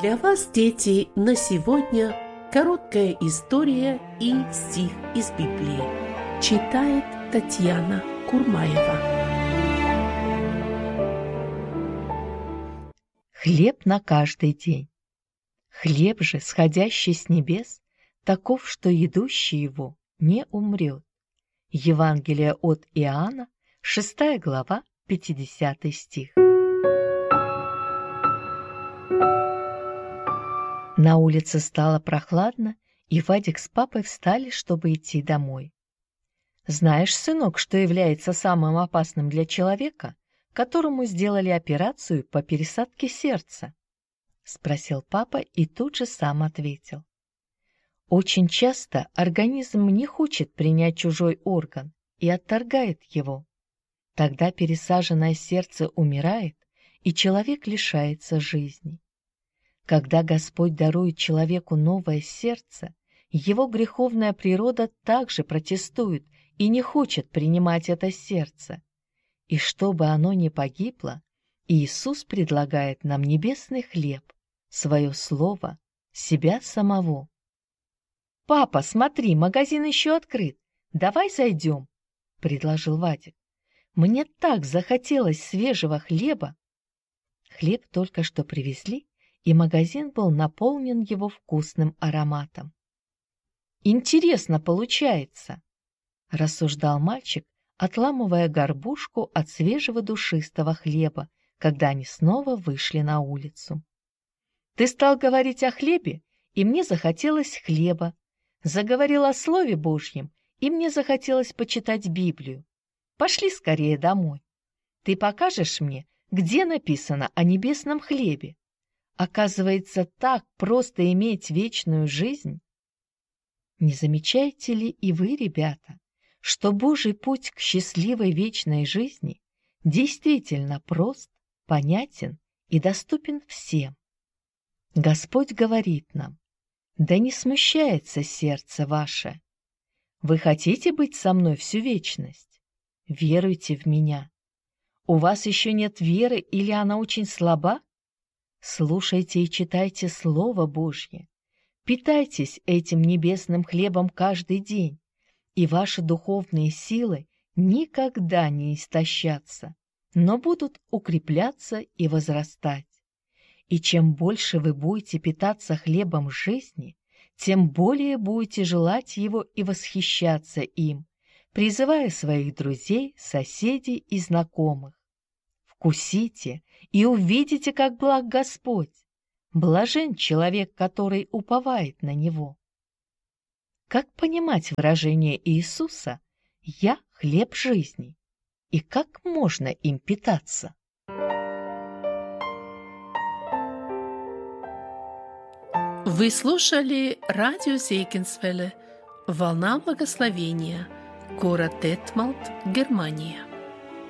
Для вас, дети, на сегодня короткая история и стих из Библии. Читает Татьяна Курмаева. Хлеб на каждый день. Хлеб же, сходящий с небес, таков, что едущий его не умрет. Евангелие от Иоанна, 6 глава, 50 стих. На улице стало прохладно, и Вадик с папой встали, чтобы идти домой. «Знаешь, сынок, что является самым опасным для человека, которому сделали операцию по пересадке сердца?» — спросил папа и тут же сам ответил. «Очень часто организм не хочет принять чужой орган и отторгает его. Тогда пересаженное сердце умирает, и человек лишается жизни. Когда Господь дарует человеку новое сердце, его греховная природа также протестует и не хочет принимать это сердце. И чтобы оно не погибло, Иисус предлагает нам небесный хлеб, свое слово, себя самого. «Папа, смотри, магазин еще открыт. Давай зайдем», — предложил Вадик. «Мне так захотелось свежего хлеба». Хлеб только что привезли, и магазин был наполнен его вкусным ароматом. «Интересно получается», — рассуждал мальчик, отламывая горбушку от свежего душистого хлеба, когда они снова вышли на улицу. «Ты стал говорить о хлебе, и мне захотелось хлеба. Заговорил о Слове Божьем, и мне захотелось почитать Библию. Пошли скорее домой. Ты покажешь мне, где написано о небесном хлебе? Оказывается, так просто иметь вечную жизнь». Не замечаете ли и вы, ребята, что Божий путь к счастливой вечной жизни действительно прост, понятен и доступен всем? Господь говорит нам: «Да не смущается сердце ваше. Вы хотите быть со мной всю вечность? Веруйте в Меня. У вас еще нет веры или она очень слаба? Слушайте и читайте Слово Божье. Питайтесь этим небесным хлебом каждый день, и ваши духовные силы никогда не истощатся, но будут укрепляться и возрастать. И чем больше вы будете питаться хлебом жизни, тем более будете желать его и восхищаться им, призывая своих друзей, соседей и знакомых. Вкусите и увидите, как благ Господь. Блажен человек, который уповает на Него». Как понимать выражение Иисуса «Я хлеб жизни» и как можно им питаться? Вы слушали радио Зейгенсвелле «Волна благословения», город Детмалт, Германия.